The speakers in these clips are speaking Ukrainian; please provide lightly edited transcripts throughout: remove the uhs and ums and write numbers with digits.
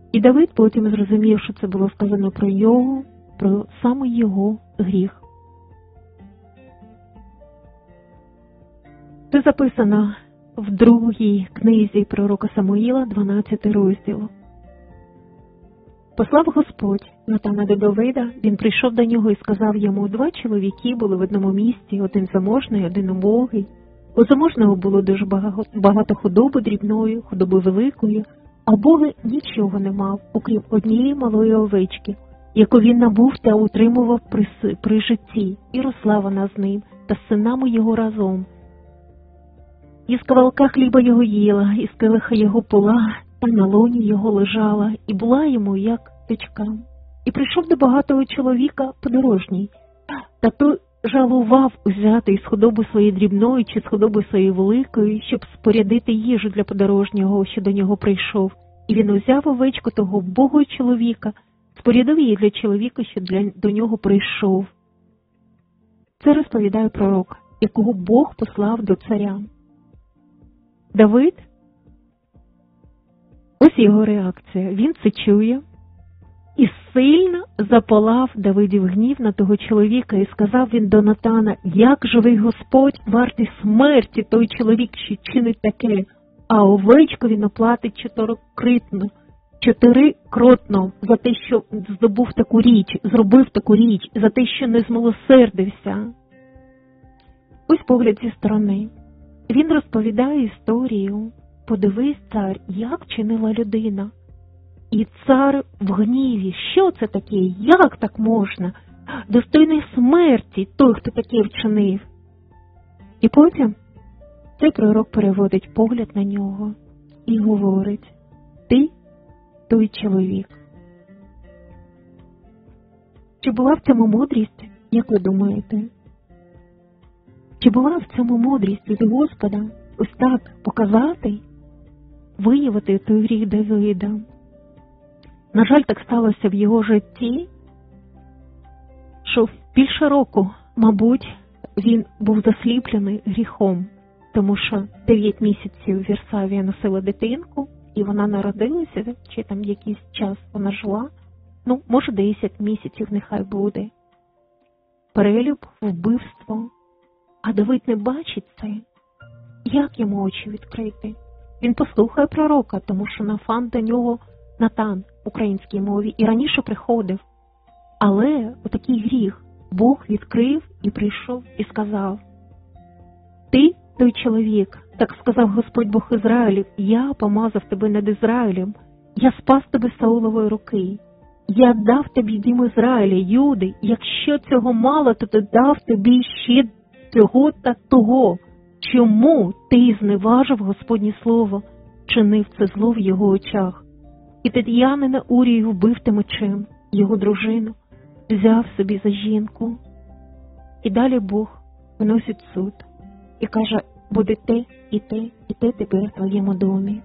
І Давид потім зрозумів, що це було сказано про його, про саме його гріх. Це записано в другій книзі пророка Самуїла, 12 розділ. Послав Господь Натана до Давида, він прийшов до нього і сказав йому: 2 чоловіки були в одному місті, один заможний, один убогий. У заможного було дуже багато худоби дрібної, худоби великої, а убогий нічого не мав, окрім однієї малої овечки, яку він набув та утримував при житті, і росла вона з ним та з синами його разом. Із кавалка хліба його їла, із келиха його пила, та на лоні його лежала, і була йому, як дочка. І прийшов до багатого чоловіка подорожній, та той жалував узяти із худоби своєї дрібної чи з худоби своєї великої, щоб спорядити їжу для подорожнього, що до нього прийшов. І він узяв овечку того убогого чоловіка, спорядив її для чоловіка, що до нього прийшов. Це розповідає пророк, якого Бог послав до царя. Давид, ось його реакція. Він це чує і сильно запалав Давидів гнів на того чоловіка, і сказав він до Натана: як живий Господь, вартий смерті той чоловік, що чинить таке, а овечку він оплатить 4-кротно за те, що здобув таку річ, зробив таку річ, за те, що не змилосердився. Ось погляд зі сторони. Він розповідає історію: подивись, цар, як чинила людина. І цар в гніві: що це таке? Як так можна? Достойний смерті той, хто таке вчинив. І потім цей пророк переводить погляд на нього і говорить: ти той чоловік. Чи була в цьому мудрість, як ви думаєте? Чи була в цьому мудрість від Господа ось так показати, виявити той гріх Давида? На жаль, так сталося в його житті, що більше року, мабуть, він був засліплений гріхом, тому що 9 місяців Вірсавія носила дитинку, і вона народилася, чи там якийсь час вона жила, може 10 місяців нехай буде. Перелюб, вбивство. А Давид не бачить це. Як йому очі відкрити? Він послухає пророка, тому що Нафан до нього, Натан, в українській мові, і раніше приходив. Але отакий гріх Бог відкрив і прийшов і сказав: ти той чоловік, так сказав Господь Бог Ізраїлів, я помазав тебе над Ізраїлем, я спас тебе з Саулової руки. Я дав тобі дім Ізраїля, Юди, якщо цього мало, то дав тобі ще цього та того. Чому ти зневажив Господнє слово, чинив це зло в його очах? І Тетянина Урію вбив ти мечем, його дружину взяв собі за жінку. І далі Бог виносить суд і каже: буде те, і те, і те тепер в твоєму домі.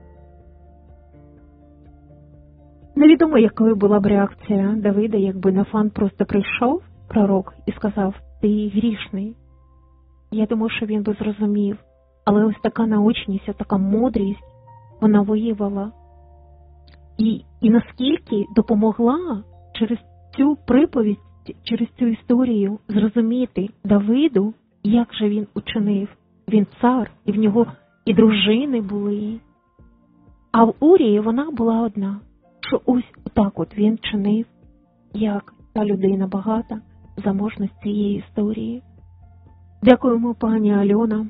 Невідомо, якою була б реакція Давида, якби Нафан просто прийшов, пророк, і сказав: ти грішний. Я думаю, що він би зрозумів. Але ось така наочність, така мудрість, вона виявила. І наскільки допомогла через цю приповідь, через цю історію зрозуміти Давиду, як же він учинив. Він цар, і в нього і дружини були. А в Урії вона була одна. Що ось так от він чинив, як та людина багата, заможна з цієї історії. Дякуємо, пані Альона.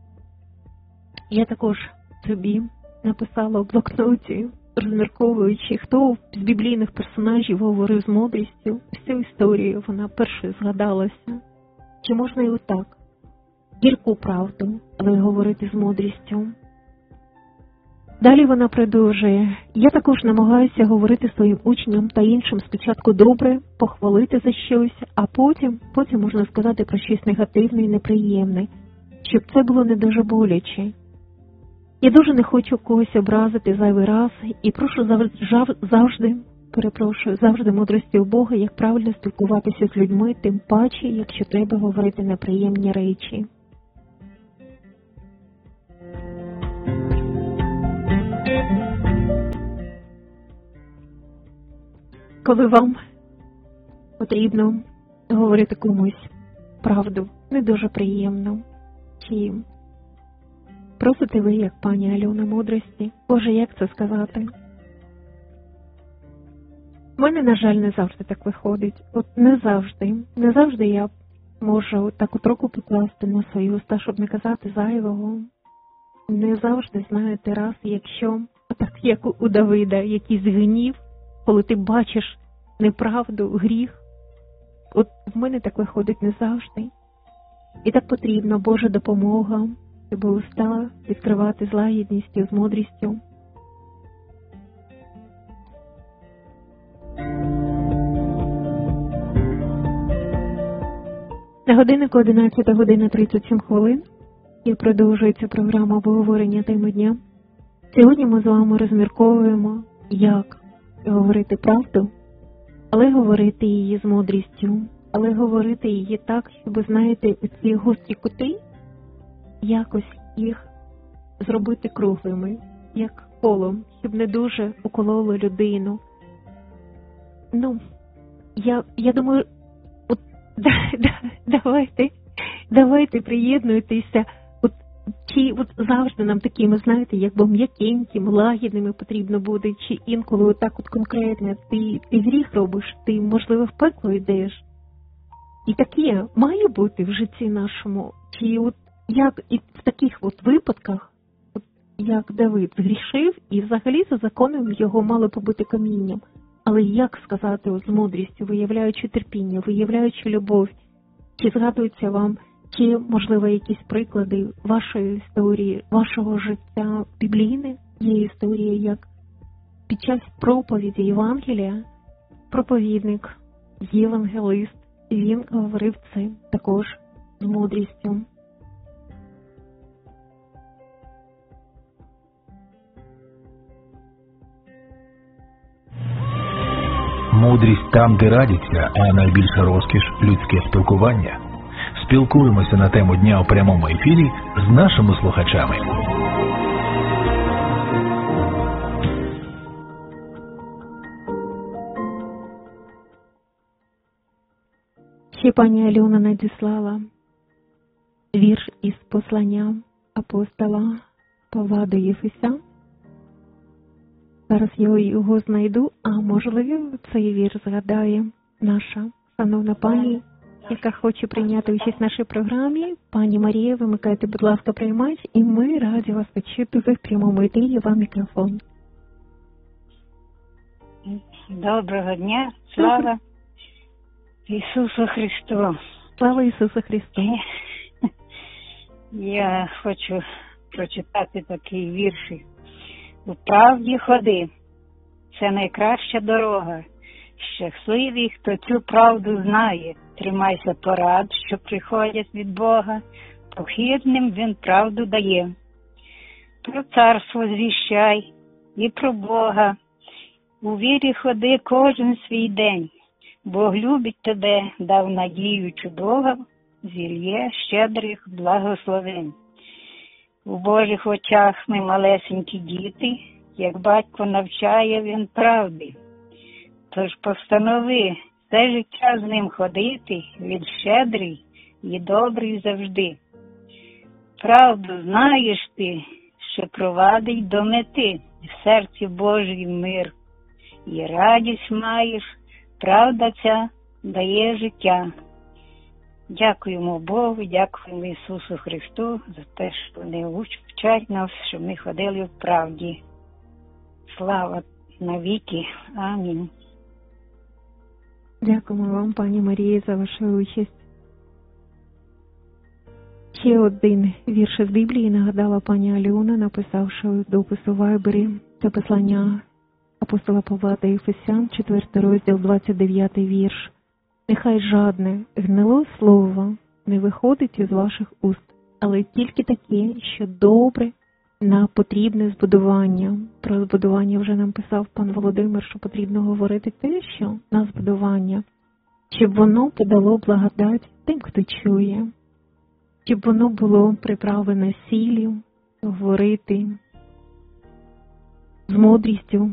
Я також собі написала в блокноті, розмірковуючи, хто з біблійних персонажів говорив з мудрістю. Ось цю історію вона першою згадалася. Чи можна і отак? Гірку правду, але говорити з мудрістю. Далі вона продовжує: я також намагаюся говорити своїм учням та іншим спочатку добре, похвалити за щось, а потім можна сказати про щось негативне і неприємне, щоб це було не дуже боляче. Я дуже не хочу когось образити зайвий раз і прошу завжди мудрості у Бога, як правильно спілкуватися з людьми, тим паче, якщо треба говорити неприємні речі. коли вам потрібно говорити комусь правду, не дуже приємно, чи просите ви, як пані Альона, мудрості? Боже, як це сказати? У мене, на жаль, не завжди так виходить. От не завжди я можу так от руку покласти на свої уста, щоб не казати зайвого. Не завжди, знаєте, раз, якщо, так як у Давида, якийсь гнів, коли ти бачиш неправду, гріх, от в мене так виходить не завжди. І так потрібна Божа допомога, щоб уста відкривати з лагідністю, з мудрістю. На годиннику 11 година 37 хвилин і продовжується програма обговорення теми дня. Сьогодні ми з вами розмірковуємо, як говорити правду, але говорити її з мудрістю, але говорити її так, щоб, знаєте, ці гострі кути, якось їх зробити круглими, як колом, щоб не дуже укололо людину. Ну, я думаю, от, давайте приєднуйтеся. Чи от завжди нам такими, знаєте, якби м'якенькими, лагідними потрібно буде, чи інколи отак от конкретно ти гріх робиш, ти, можливо, в пекло йдеш. І таке має бути в житті нашому. Чи от як і в таких от випадках, от як Давид згрішив, і взагалі за законом його мало побити камінням. Але як сказати от з мудрістю, виявляючи терпіння, виявляючи любов, чи згадується вам, чи, можливо, якісь приклади вашої історії, вашого життя біблійне? Є історія, як під час проповіді Євангелія проповідник, євангелист, він говорив це також з мудрістю. Мудрість там, де радяться, а найбільша розкіш – людське спілкування. Спілкуємося на тему дня у прямому ефірі з нашими слухачами. Ще пані Альона надіслала вірш із послання апостола Павла до Єфесян. Зараз я його знайду, а можливо цей вірш згадає наша шановна пані, яка хоче прийняти участь в нашій програмі. Пані Марія, вимикайте, будь ласка, приймач, і ми раді вас почути в прямому ефірі. Вам мікрофон. Доброго дня, слава Ісусу Христу. Слава Ісусу Христу. Я хочу прочитати такий вірші. У правді ходи, це найкраща дорога. Щасливий, хто цю правду знає. Тримайся порад, що приходять від Бога. Похідним він правду дає. Про царство звіщай і про Бога. У вірі ходи кожен свій день. Бог любить тебе, дав надію чудову, зільє щедрих благословень. У Божих очах ми малесенькі діти, як батько навчає він правди. Тож постанови все життя з ним ходити, він щедрий і добрий завжди. Правду знаєш ти, що провадить до мети, в серці Божий мир. І радість маєш, правда ця дає життя. Дякуємо Богу, дякуємо Ісусу Христу за те, що вони вчать нас, щоб ми ходили в правді. Слава навіки. Амінь. Дякуємо вам, пані Марії, за вашу участь. Ще один вірш з Біблії нагадала пані Альона, написавши допис у Вайбері. Це послання апостола Павла до Єфесян, 4 розділ, 29 вірш. Нехай жадне, гниле слово не виходить із ваших уст, але тільки таке, що добре на потрібне збудування. Про збудування вже нам писав пан Володимир, що потрібно говорити те, що на збудування, щоб воно подало благодать тим, хто чує, щоб воно було приправлене сіллю, говорити з мудрістю,